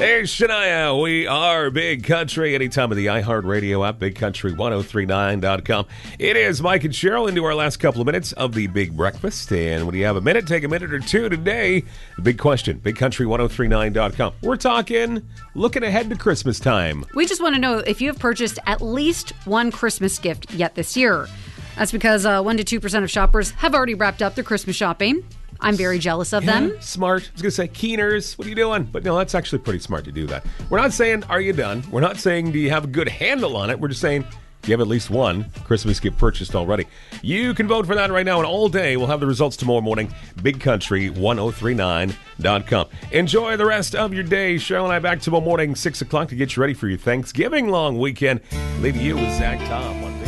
Hey, Shania, we are Big Country. Anytime of the iHeartRadio app, BigCountry1039.com. It is Mike and Cheryl into our last couple of minutes of the Big Breakfast. And when you have a minute, take a minute or two today. The big question, BigCountry1039.com. We're talking looking ahead to Christmas time. We just want to know if you have purchased at least one Christmas gift yet this year. That's because 1 to 2% of shoppers have already wrapped up their Christmas shopping. I'm very jealous of them. Smart. I was going to say, Keeners, what are you doing? But no, that's actually pretty smart to do that. We're not saying, are you done? We're not saying, do you have a good handle on it? We're just saying, do you have at least one Christmas gift purchased already? You can vote for that right now, and all day we'll have the results tomorrow morning. BigCountry1039.com. Enjoy the rest of your day. Cheryl and I back tomorrow morning, 6 o'clock, to get you ready for your Thanksgiving long weekend. Leaving you with Zach Tom.